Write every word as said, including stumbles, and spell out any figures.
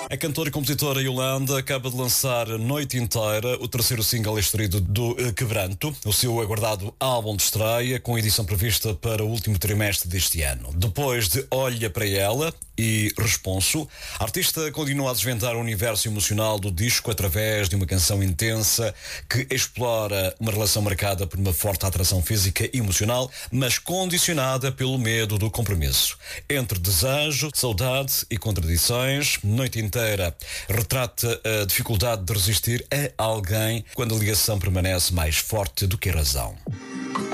A cantora e compositora Yolanda acaba de lançar Noite Inteira, o terceiro single extraído do uh, Quebranto, o seu aguardado álbum de estreia, com edição prevista para o último trimestre deste ano. Depois de Olha para Ela e Responso, a artista continua a desvendar o universo emocional do disco através de uma canção intensa que explora uma relação marcada por uma forte atração física e emocional, mas condicionada pelo medo do compromisso. Entre desejo, saudade e contradições, Noite Inteira retrata a dificuldade de resistir a alguém quando a ligação permanece mais forte do que a razão.